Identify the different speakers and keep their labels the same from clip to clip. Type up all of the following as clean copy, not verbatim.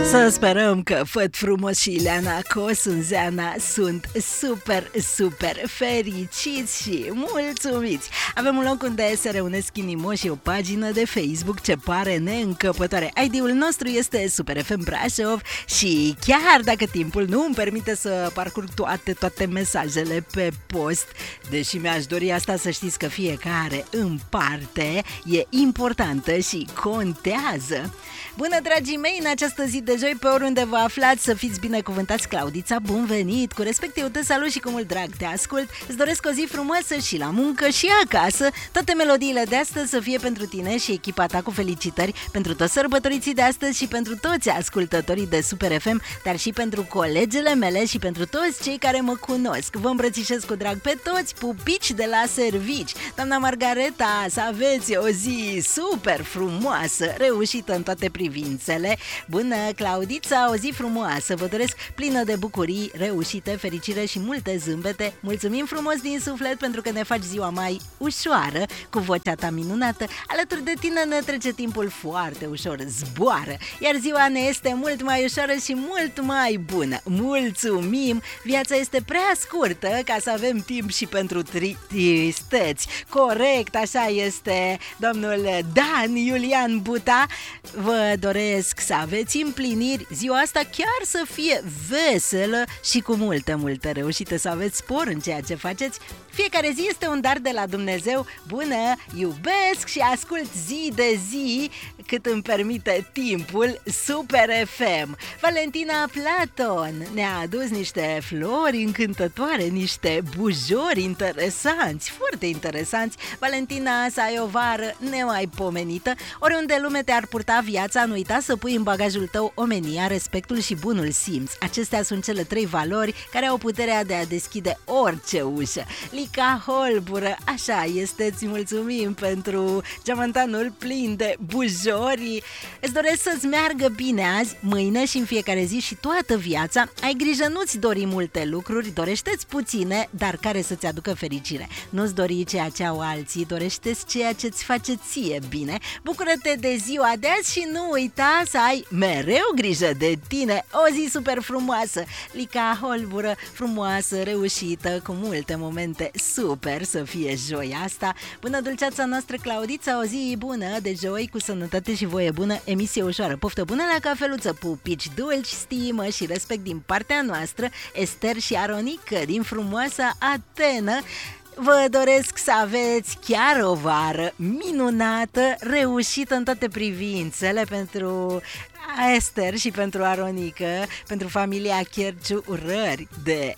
Speaker 1: Să sperăm că Făt Frumos și Ileana Cosânzeana sunt super fericiți și mulțumiți. Avem un loc unde se reunesc inimoși, o pagină de Facebook ce pare neîncăpătoare. ID-ul nostru este Super FM Brașov și chiar dacă timpul nu îmi permite să parcurg toate mesajele pe post, deși mi-aș dori asta, să știți că fiecare în parte e importantă și contează. Bună, dragii mei, în această zi de joi, pe oriunde vă aflați, să fiți binecuvântați. Claudița, bun venit, cu respect eu te salut și cu mult drag te ascult. Îți doresc o zi frumoasă și la muncă și acasă. Toate melodiile de astăzi să fie pentru tine și echipa ta, cu felicitări pentru toți sărbătoriții de astăzi și pentru toți ascultătorii de Super FM, dar și pentru colegele mele și pentru toți cei care mă cunosc. Vă îmbrățișez cu drag pe toți, pupici de la servici. Doamna Margareta, să aveți o zi super frumoasă, reușită în toate privințele. Bună, Claudița, o zi frumoasă, vă doresc plină de bucurii, reușite, fericire și multe zâmbete. Mulțumim frumos din suflet pentru că ne faci ziua mai ușoară cu vocea ta minunată. Alături de tine ne trece timpul foarte ușor, zboară, iar ziua ne este mult mai ușoară și mult mai bună. Mulțumim! Viața este prea scurtă ca să avem timp și pentru tristeți. Corect, așa este, domnul Dan Iulian Buta. Vă doresc să aveți împliniri, ziua asta chiar să fie veselă și cu multă reușită, să aveți spor în ceea ce faceți. Fiecare zi este un dar de la Dumnezeu. Bună, iubesc și ascult zi de zi cât îmi permite timpul Super FM. Valentina Platon ne-a adus niște flori încântătoare, niște bujori interesanți, foarte interesanți. Valentina, să ai o vară nemaipomenită. Oriunde lume te-ar purta viața, nu uita să pui în bagajul tău omenia, respectul și bunul simț. Acestea sunt cele 3 valori care au puterea de a deschide orice ușă. Lica Holbură, așa este, îți mulțumim pentru geamantanul plin de bujori. Îți doresc să-ți meargă bine azi, mâine și în fiecare zi și toată viața. Ai grijă, nu-ți dori multe lucruri, dorește-ți puține, dar care să-ți aducă fericire. Nu-ți dori ceea ce au alții, dorește-ți ceea ce-ți face ție bine. Bucură-te de ziua de azi și nu uita să ai mereu grijă de tine. O zi super frumoasă, Lica Holbură, frumoasă, reușită, cu multe momente super să fie joia asta. Bună, dulceața noastră Claudița, o zi bună de joi, cu sănătate și voie bună, emisie ușoară, poftă bună la cafeluță, pupici dulci, stimă și respect din partea noastră, Ester și Aronică din frumoasa Atenă. Vă doresc să aveți chiar o vară minunată, reușită în toate privințele pentru Ester și pentru Aronică, pentru familia Cherciu, urări de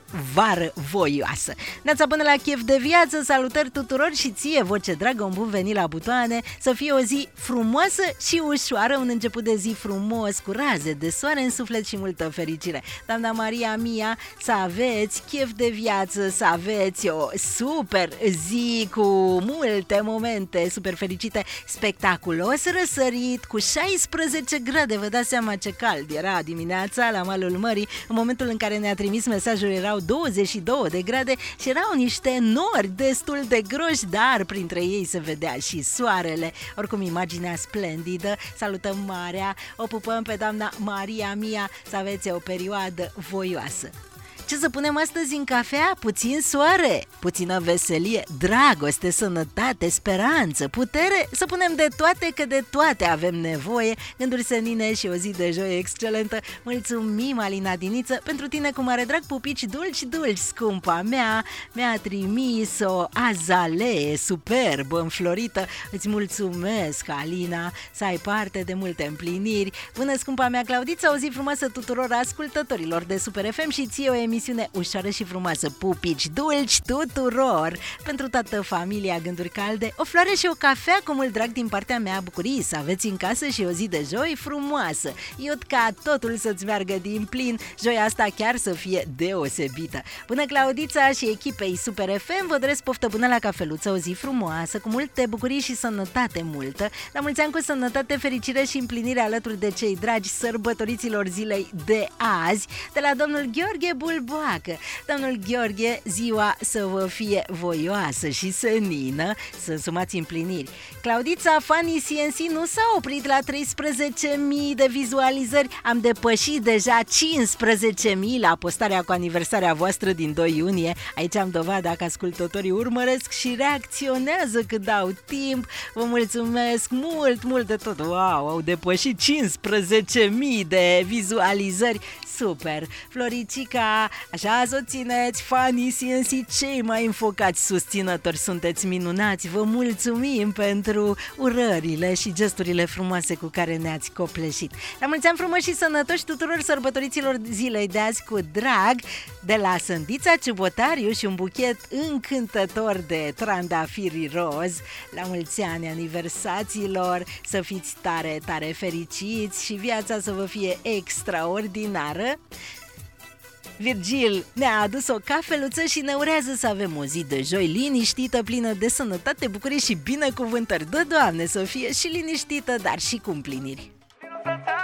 Speaker 1: vară voioasă. Neața până la chef de viață, salutări tuturor și ție, voce dragă, un bun venit la butoane, să fie o zi frumoasă și ușoară, un început de zi frumos, cu raze de soare în suflet și multă fericire. Doamna Maria Mia, să aveți chef de viață, să aveți o super zi cu multe momente super fericite, spectaculos răsărit cu 16 grade, vă dați seama ce cald era dimineața la malul mării. În momentul în care ne-a trimis mesajul erau 22 de grade și erau niște nori destul de groși, dar printre ei se vedea și soarele. Oricum, imaginea splendidă. Salutăm marea, o pupăm pe doamna Maria Mia, să aveți o perioadă voioasă. Ce să punem astăzi în cafea? Puțin soare, puțină veselie, dragoste, sănătate, speranță, putere. Să punem de toate, că de toate avem nevoie. Gânduri senine și o zi de joi excelentă. Mulțumim, Alina Diniță, pentru tine cu mare drag, pupici dulci, scumpa mea. Mi-a trimis o azalee superbă, înflorită. Îți mulțumesc, Alina, să ai parte de multe împliniri. Bună, scumpa mea Claudița, o zi frumoasă tuturor ascultătorilor de Super FM și ție o emisiune ușoară și frumoasă. Pupici dulci tuturor, pentru toată familia, gânduri calde, o floare și o cafea cu mult drag din partea mea. Bucurii să aveți în casă și o zi de joi frumoasă. Iut ca totul să-ți meargă din plin, joia asta chiar să fie deosebită. Bună, Claudița și echipei Super FM, vă doresc poftă bună la cafeluță, o zi frumoasă, cu multe bucurii și sănătate multă. La mulți ani, cu sănătate, fericire și împlinire alături de cei dragi sărbătoriților zilei de azi. De la domnul Gheorghe Bulb sălboacă. Domnul Gheorghe, ziua să vă fie voioasă și senină, să însumați împliniri. Claudița, Fanny CNC nu s-a oprit la 13.000 de vizualizări. Am depășit deja 15.000 la postarea cu aniversarea voastră din 2 iunie. Aici am dovada că ascultătorii urmăresc și reacționează când au timp. Vă mulțumesc mult de tot. Wow, au depășit 15.000 de vizualizări. Super! Floricica, așa să o țineți, Fanny CNC, cei mai înfocați susținători, sunteți minunați. Vă mulțumim pentru urările și gesturile frumoase cu care ne-ați copleșit. La mulți ani frumoși și sănătoși tuturor sărbătoriților zilei de azi cu drag, de la Sândița Ciubotariu și un buchet încântător de trandafiri roz. La mulți ani aniversaților, să fiți tare fericiți și viața să vă fie extraordinară. Virgil ne-a adus o cafeluță și ne urează să avem o zi de joi liniștită, plină de sănătate, bucurie și binecuvântări. Doamne, să fie și liniștită, dar și cu împliniri.